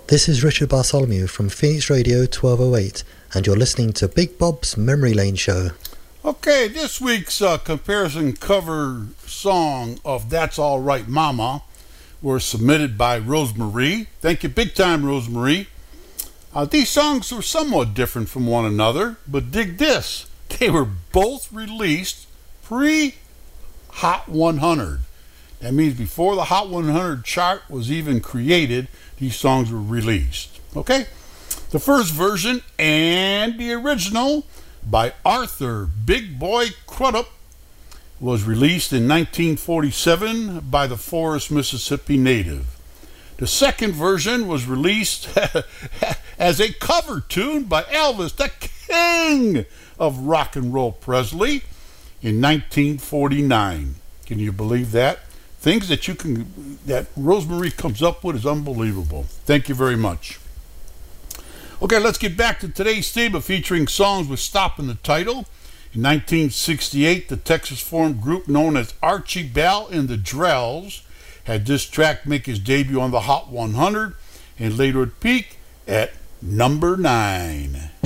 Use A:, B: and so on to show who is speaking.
A: This is Richard Bartholomew from Phoenix Radio 1208, and you're listening to Big Bob's Memory Lane Show.
B: Okay, this week's comparison cover song of That's All Right Mama were submitted by Rosemarie. Thank you big time, Rosemarie. These songs were somewhat different from one another, but dig this. They were both released pre-Hot 100. That means before the Hot 100 chart was even created, these songs were released. Okay? The first version and the original by Arthur Big Boy Crudup was released in 1947 by the Forest, Mississippi native. The second version was released as a cover tune by Elvis, the king of rock and roll Presley, in 1949. Can you believe that? Things that that Rosemarie comes up with is unbelievable. Thank you very much. Okay, let's get back to today's theme of featuring songs with "stop" in the title. In 1968, the Texas-formed group known as Archie Bell and the Drells had this track make his debut on the Hot 100 and later at peak at number 9.